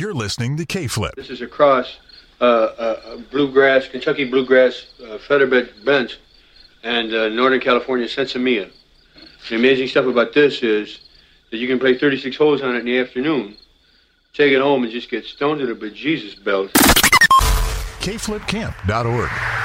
You're listening to K-Flip. This is a cross, bluegrass, Kentucky bluegrass, featherbed bench, and Northern California sensimilla. The amazing stuff about this is that you can play 36 holes on it in the afternoon, take it home and just get stoned to the bejesus belt. KFlipCamp.org.